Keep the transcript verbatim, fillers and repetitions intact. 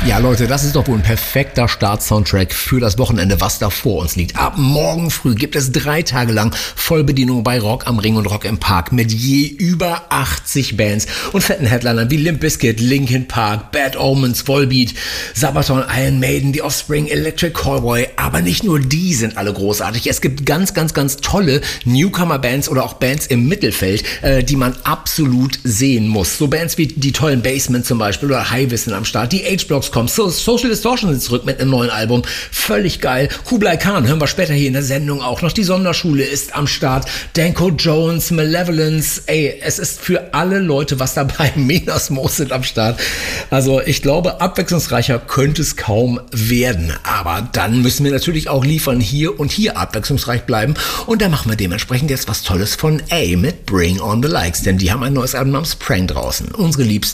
Ja, Leute, das ist doch wohl ein perfekter Start-Soundtrack für das Wochenende, was da vor uns liegt. Ab morgen früh gibt es drei Tage lang Vollbedienung bei Rock am Ring und Rock im Park mit je über achtzig Bands und fetten Headlinern wie Limp Bizkit, Linkin Park, Bad Omens, Volbeat, Sabaton, Iron Maiden, The Offspring, Electric Callboy. Aber nicht nur die sind alle großartig. Es gibt ganz, ganz, ganz tolle Newcomer-Bands oder auch Bands im Mittelfeld, äh, die man absolut sehen muss. So Bands wie die tollen Basement zum Beispiel oder Highway sind am Start. Die H-Blocks kommen. So, Social Distortion sind zurück mit einem neuen Album. Völlig geil. Kublai Khan hören wir später hier in der Sendung auch noch. Die Sonderschule ist am Start. Danko Jones, Malevolence. Ey, es ist für alle Leute was dabei. Menasmos sind am Start. Also ich glaube, abwechslungsreicher könnte es kaum werden. Aber dann müssen wir natürlich auch liefern, hier und hier abwechslungsreich bleiben. Und da machen wir dementsprechend jetzt was Tolles von A mit Bring on the Likes. Denn die haben ein neues Album namens Prank draußen. Unsere Liebsten